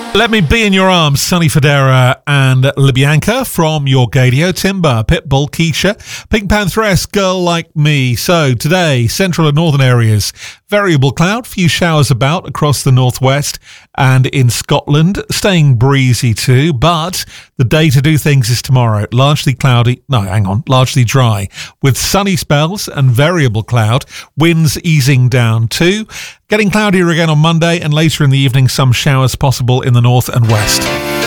Let me be in your arms, Sonny Fodera and Libyanka from Your Gadio, Timber, Pitbull, Keisha, Pink Pantheress, Girl Like Me. So today, central and northern areas, variable cloud, few showers about across the northwest and in Scotland, staying breezy too, but the day to do things is tomorrow. Largely dry, with sunny spells and variable cloud, winds easing down too. Getting cloudier again on Monday, and later in the evening some showers possible in the north and west.